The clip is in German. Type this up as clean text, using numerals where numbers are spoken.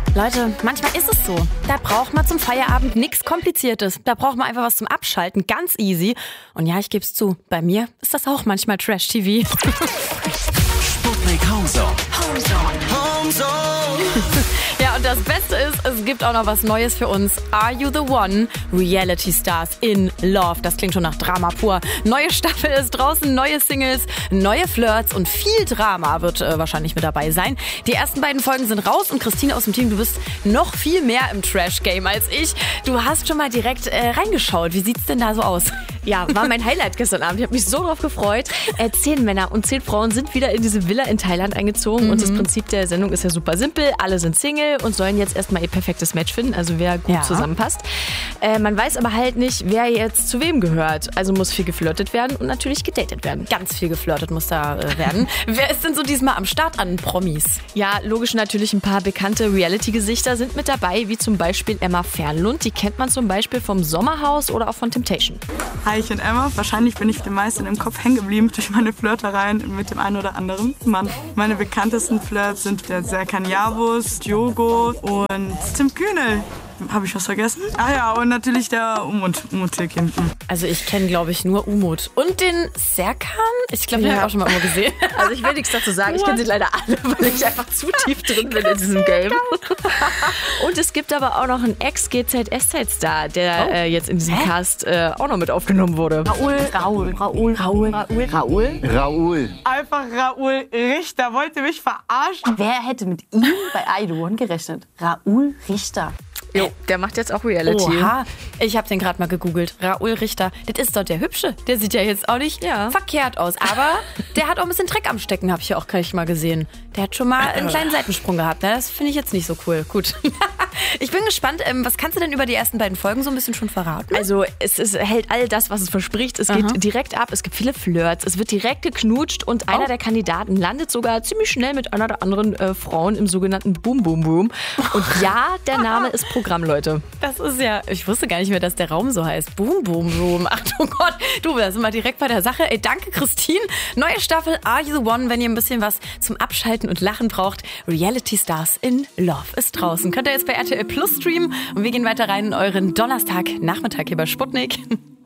Leute, manchmal ist es so. Da braucht man zum Feierabend nichts Kompliziertes. Da braucht man einfach was zum Abschalten, ganz easy. Und ja, ich geb's zu, bei mir ist das auch manchmal Trash-TV. Sputnik Homezone. Ja, und das Beste ist, es gibt auch noch was Neues für uns. Are You The One? Reality Stars in Love. Das klingt schon nach Drama pur. Neue Staffel ist draußen, neue Singles, neue Flirts und viel Drama wird wahrscheinlich mit dabei sein. Die ersten beiden Folgen sind raus und Christine aus dem Team, du bist noch viel mehr im Trash-Game als ich. Du hast schon mal direkt reingeschaut. Wie sieht's denn da so aus? Ja, war mein Highlight gestern Abend. Ich habe mich so drauf gefreut. 10 Männer und 10 Frauen sind wieder in diese Villa in Thailand eingezogen. Und das Prinzip der Sendung ist ja super simpel. Alle sind Single und sollen jetzt erstmal ihr perfektes Match finden, also wer gut zusammenpasst. Man weiß aber halt nicht, wer jetzt zu wem gehört. Also muss viel geflirtet werden und natürlich gedatet werden. Ganz viel geflirtet muss da werden. Wer ist denn so diesmal am Start an Promis? Ja, logisch natürlich ein paar bekannte Reality-Gesichter sind mit dabei, wie zum Beispiel Emma Fernlund. Die kennt man zum Beispiel vom Sommerhaus oder auch von Temptation. Hi, ich bin Emma. Wahrscheinlich bin ich den meisten im Kopf hängen geblieben durch meine Flirtereien mit dem einen oder anderen Mann. Meine bekanntesten Flirts sind der Serkan Yavuz, Diogo und Tim Kühnel. Habe ich was vergessen? Ah ja, und natürlich der Umut Tilkin. Also ich kenne, glaube ich, nur Umut. Und den Serkan? Ich glaube, den habe ich auch schon mal irgendwo gesehen. Also ich will nichts dazu sagen. Ich kenne sie leider alle, weil ich einfach zu tief drin bin in diesem Game. Und es gibt aber auch noch einen Ex-GZSZ-Star, der jetzt in diesem Cast auch noch mit aufgenommen wurde. Raoul. Einfach Raoul Richter. Wollte mich verarschen. Wer hätte mit ihm bei Idol gerechnet? Raoul Richter. Jo, der macht jetzt auch Reality. Oha, ich habe den gerade mal gegoogelt. Raoul Richter, das ist doch der Hübsche. Der sieht ja jetzt auch nicht verkehrt aus. Aber der hat auch ein bisschen Dreck am Stecken, habe ich ja auch gleich mal gesehen. Der hat schon mal einen kleinen Seitensprung gehabt. Ne? Das finde ich jetzt nicht so cool. Gut. Ich bin gespannt, was kannst du denn über die ersten beiden Folgen so ein bisschen schon verraten? Also es hält all das, was es verspricht. Es geht direkt ab, es gibt viele Flirts, es wird direkt geknutscht und einer der Kandidaten landet sogar ziemlich schnell mit einer der anderen Frauen im sogenannten Boom Boom Boom. Und ja, der Name ist Programm, Leute. Das ist ja, ich wusste gar nicht mehr, dass der Raum so heißt. Boom Boom Boom. Achtung Gott, du bist mal direkt bei der Sache. Ey, danke Christine. Neue Staffel Are You The One, wenn ihr ein bisschen was zum Abschalten und Lachen braucht. Reality Stars in Love ist draußen. Könnt ihr jetzt bei RTL Plus streamen und wir gehen weiter rein in euren Donnerstagnachmittag hier bei Sputnik.